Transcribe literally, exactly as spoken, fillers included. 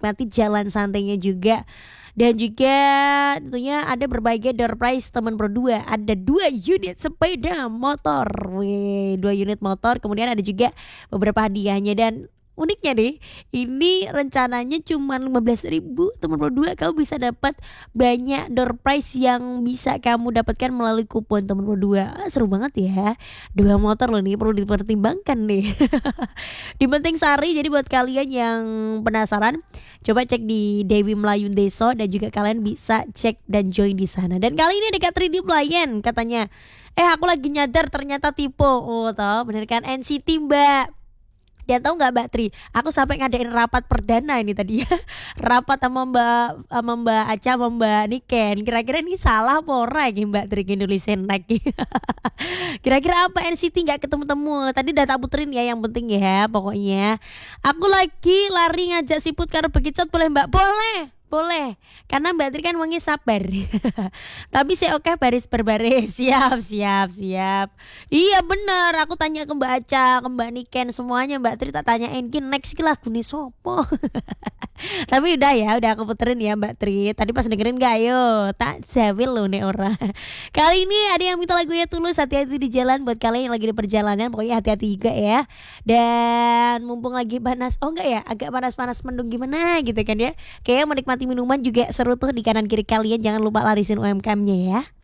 menikmati jalan santainya juga. Dan juga tentunya ada berbagai door prize teman berdua. Ada dua unit sepeda motor. Wih, dua unit motor. Kemudian ada juga beberapa hadiahnya. Dan uniknya deh, ini rencananya cuma lima belas ribu teman berdua. Kamu bisa dapat banyak door prize yang bisa kamu dapatkan melalui kupon teman berdua. Ah, seru banget ya. Dua motor loh nih, perlu dipertimbangkan nih. Di Penting Sari. Jadi buat kalian yang penasaran, coba cek di Dewi Melayu Deso dan juga kalian bisa cek dan join di sana. Dan kali ini dekat tiga D Pelayan katanya. Eh aku lagi nyadar ternyata tipe. Oh toh bener kan, N C T Mbak. Dan tahu nggak Mbak Tri, aku sampai ngadain rapat perdana ini tadi ya. Rapat sama Mbak sama Mbak Aca sama Mbak Niken. Kira-kira ini salah apa ora iki Mbak Tri nulisin lagi. Kira-kira apa N C T nggak ketemu-temu. Tadi udah tak puterin ya, yang penting ya pokoknya. Aku lagi lari ngajak siput karo bekicot, boleh Mbak? Boleh. Boleh, karena Mbak Tri kan wangi sabar. Tapi saya oke baris berbaris. Siap, siap, siap. Iya bener, aku tanya ke Mbak Aca, ke Mbak Niken, semuanya Mbak Tri tak tanyain ki next ki lagu nih sopo. Tapi udah ya, udah aku puterin ya Mbak Tri. Tadi pas dengerin gak yo, tak jawil loh nih orang. Kali ini ada yang minta lagunya Tulus, hati-hati di jalan. Buat kalian yang lagi di perjalanan, pokoknya hati-hati juga ya. Dan mumpung lagi panas, oh enggak ya, agak panas-panas mendung gimana gitu kan ya. Kayaknya menikmati minuman juga seru tuh di kanan kiri kalian. Jangan lupa larisin U M K M-nya ya.